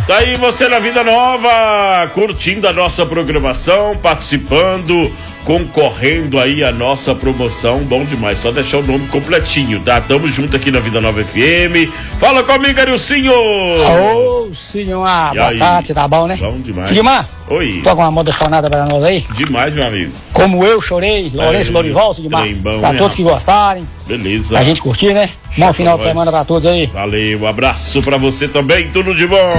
Tá aí você na Vida Nova, curtindo a nossa programação, participando, concorrendo aí a nossa promoção. Bom demais, só deixar o nome completinho, tá? Tamo junto aqui na Vida Nova FM. Fala comigo, Arilcinho! Ô, Sidmar, boa tarde, tá bom, né? Bom demais. Sidmar, oi. toca uma moda chonada pra nós aí? Demais, meu amigo. Como eu chorei, Lourenço Lorival, Sidmar. Pra todos que gostarem. Beleza. A gente curtir, né? Bom final de semana pra todos aí. Valeu, um abraço pra você também, tudo de bom.